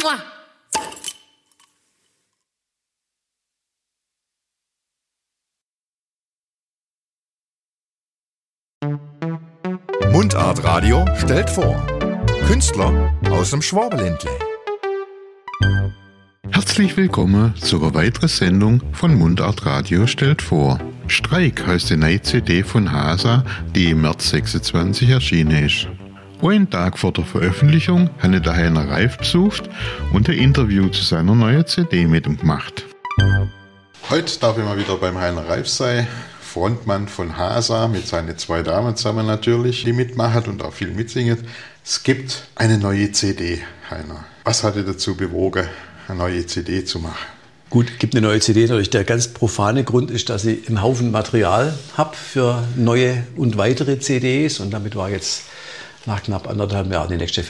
Mundart Radio stellt vor. Künstler aus dem Schwabenländle. Herzlich willkommen zu einer weiteren Sendung von Mundart Radio stellt vor. Streik heißt die neue CD von Hasa, die im März 26 erschienen ist. Einen Tag vor der Veröffentlichung habe ich den Heiner Reif besucht und ein Interview zu seiner neuen CD mit ihm gemacht. Heute darf ich mal wieder beim Heiner Reif sein, Frontmann von Hasa, mit seinen 2 Damen zusammen natürlich, die mitmachen und auch viel mitsingen. Es gibt eine neue CD, Heiner. Was hat dich dazu bewogen, eine neue CD zu machen? Gut, es gibt eine neue CD. Natürlich der ganz profane Grund ist, dass ich einen Haufen Material habe für neue und weitere CDs. Und damit war jetzt nach knapp 1,5 Jahren die nächste